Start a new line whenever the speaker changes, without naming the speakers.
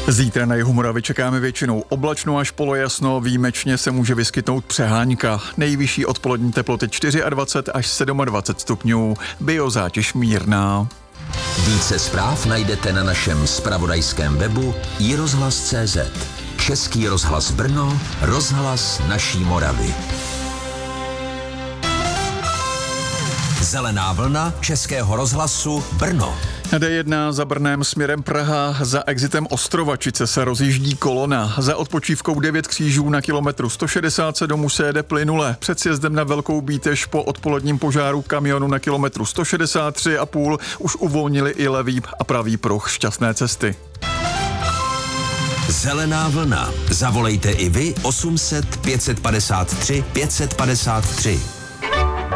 Zítra na jihu Moravy čekáme většinou oblačno až polojasno, výjimečně se může vyskytnout přehánka. Nejvyšší odpolední teploty 24 až 27 stupňů, biozátěž mírná.
Více zpráv najdete na našem zpravodajském webu iRozhlas.cz. Český rozhlas Brno, rozhlas naší Moravy. Zelená vlna Českého rozhlasu Brno.
D1 za Brnem směrem Praha, za exitem Ostrovačice se rozjíždí kolona. Za odpočívkou 9 křížů na kilometru 167 se jede plynule. Před sjezdem na Velkou Bítež po odpoledním požáru kamionu na kilometru 163,5 už uvolnili i levý a pravý pruh šťastné cesty.
Zelená vlna. Zavolejte i vy 800 553 553.